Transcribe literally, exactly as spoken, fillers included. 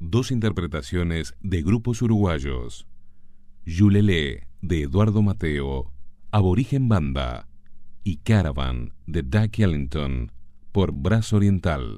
dos interpretaciones de grupos uruguayos. Yulelé, de Eduardo Mateo, Aborigen Banda, y Caravan, de Duck Ellington, por Brazo Oriental.